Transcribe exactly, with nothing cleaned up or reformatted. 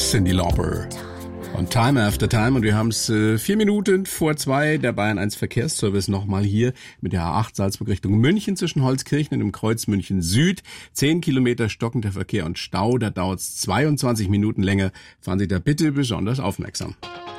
Cyndi Lauper. Und Time After Time, und wir haben es äh, vier Minuten vor zwei, der Bayern eins Verkehrsservice nochmal hier mit der A acht Salzburg Richtung München zwischen Holzkirchen und dem Kreuz München Süd. Zehn Kilometer stockender Verkehr und Stau, da dauert es zweiundzwanzig Minuten länger. Fahren Sie da bitte besonders aufmerksam.